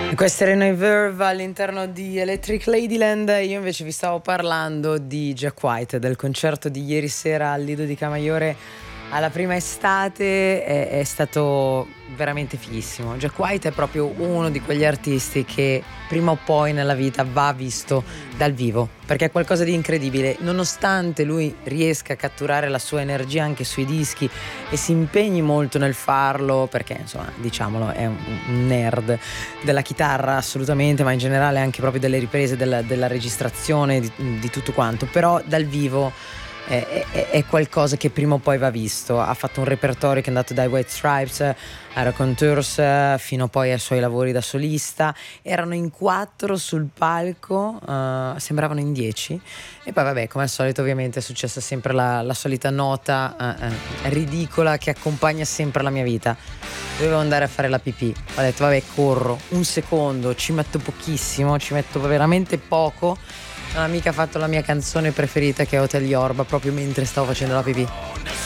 Questa erano i Verve all'interno di Electric Ladyland. Io invece vi stavo parlando di Jack White, del concerto di ieri sera al Lido di Camaiore alla prima estate. È stato veramente fighissimo. Jack White è proprio uno di quegli artisti che prima o poi nella vita va visto dal vivo, perché è qualcosa di incredibile. Nonostante lui riesca a catturare la sua energia anche sui dischi e si impegni molto nel farlo, perché insomma, diciamolo, è un nerd della chitarra assolutamente, ma in generale anche proprio delle riprese, della registrazione, di tutto quanto, però dal vivo è qualcosa che prima o poi va visto. Ha fatto un repertorio che è andato dai White Stripes a Raconteurs fino poi ai suoi lavori da solista. Erano in 4 sul palco, sembravano in 10, e poi vabbè, come al solito ovviamente è successa sempre la solita nota ridicola che accompagna sempre la mia vita. Dovevo andare a fare la pipì, ho detto vabbè, corro un secondo, ci metto pochissimo, ci metto veramente poco. Non ha mica fatto la mia canzone preferita, che è Hotel Yorba, proprio mentre stavo facendo la pipì.